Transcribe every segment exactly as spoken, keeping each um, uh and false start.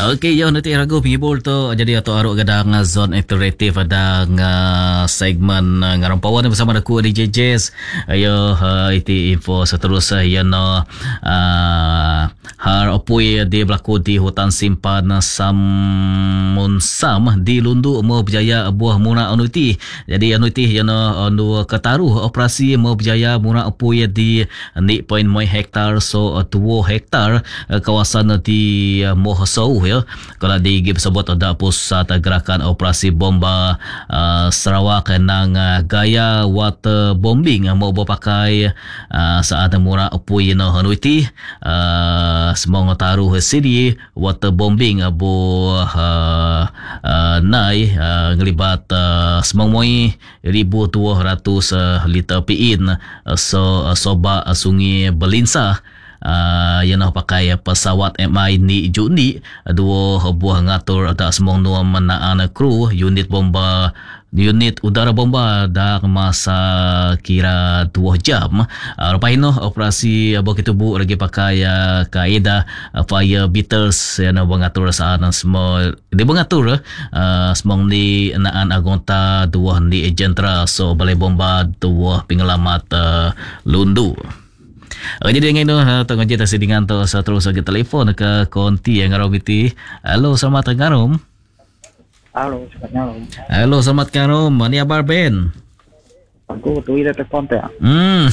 Okey, yo nanti ragu penghibur tu. Jadi atau aruk gadang zone interaktif ada uh, segmen uh, ngarang pawan bersama aku D J Jazz. Ayo uh, iti info seterusnya ya no uh, har opui di berlaku di hutan simpan Samun Sam di Lundu mau berjaya buah muna anuti. Jadi anuti ya no anu ketaruh operasi mau berjaya muna opui di ni point moi hektar so dua hektar uh, kawasan di uh, Mohosou ya. Kalau di game tersebut ada pusat gerakan operasi bomba uh, Sarawak nang uh, gaya water bombing uh, mau berpakai uh, saat murah upui no hanuiti uh, semua taruh sini water bombing uh, bo uh, uh, nai uh, ngelibat uh, semua moi ribu dua ratus uh, liter piin uh, so uh, soba uh, sungai Belinsa. Uh, yang nak pakai pesawat M I ni Juni dua buah ngatur ada semua dua menaan kru unit bomba unit udara bomba dah masa kira dua jam. Uh, lepas itu operasi uh, begitu bu lagi pakai uh, kaedah uh, fire beaters yang nak mengatur saat semua dia mengatur uh, semua ni naan agonta dua ni jentra so balai bomba dua pengalamat uh, Lundu. Jadi dengan itu tengah kita sedingan tu terus lagi telefon ke konti yang ngarom itu. Halo, selamat ngarom. Halo, selamat ngarom. Halo, selamat ngarom. Ni abar Ben? Aku tu ida telefon tu. Hmm.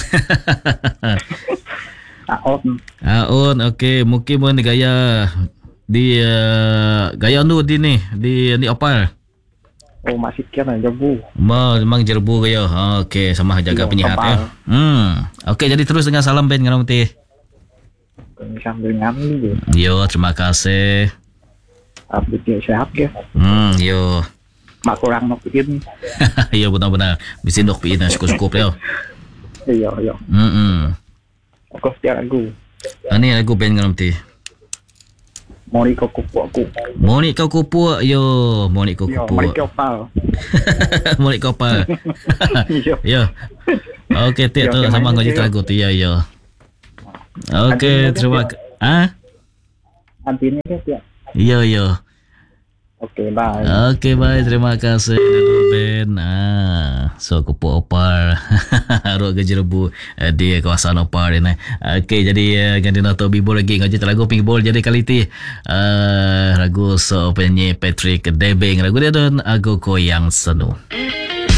Aon. Aon, okey. Mungkin pun di gaya di uh, gaya nu di ni di ni opal. Oh, masih kira jebu. Ma, memang jebu gaya. Okey, sama jaga penyihat ya. Hmm. Okey, jadi terus dengan salam Ben ngarom ti. Sambil ngambil. Yo, terima kasih. Update sehat ya. Hmm, yo. Mak kurang nak bikin. Yo, benar-benar. Bisa dok piin cukup-cukup yo. Iya, iya. Hmm. Aku setiap lagu. Ani lagu Ben ngarom ti. Mori kau kupu aku. Mori kau kupu yo, mori kau kupu. Mori kau pal. Mori kau pal. Yo. Yo. Okey, tiap tu sama ngau cerita lagu tu ya yo. Okey, terima kasih. Ah? Nanti ni ke tiap. Yo yo. Okey, bye. Okey, bye. Terima kasih Dato' Ben. Ah, so kupu opar. Aruk ke jerebu uh, di kawasan opar ini. Okey, jadi uh, ganti Dato' Bibo lagi ngaji lagu Pink Ball jadi kali ti. Uh, lagu so penyanyi Patrick Debing. Lagu dia tu Aku Koyang Senu.